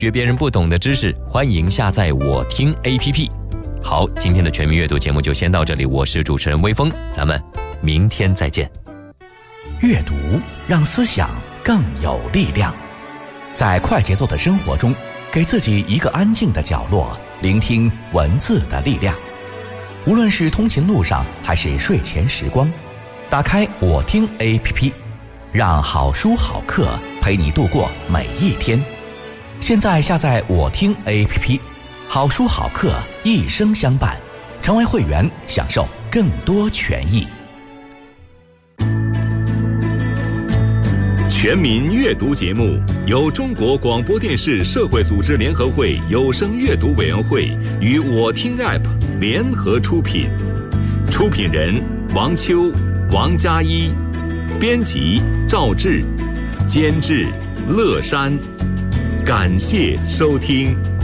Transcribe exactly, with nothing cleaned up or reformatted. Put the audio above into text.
学别人不懂的知识，欢迎下载我听 A P P。 好，今天的全民阅读节目就先到这里，我是主持人微风，咱们明天再见。 阅读让思想更有力量，在快节奏的生活中，给自己一个安静的角落，聆听文字的力量。无论是通勤路上还是睡前时光，打开我听 A P P， 让好书好课陪你度过每一天。现在下载我听 A P P， 好书好课一生相伴，成为会员享受更多权益。 全民阅读节目由中国广播电视社会组织联合会有声阅读委员会与我听 App 联合出品，出品人王秋、王佳一，编辑赵志，监制乐山。感谢收听。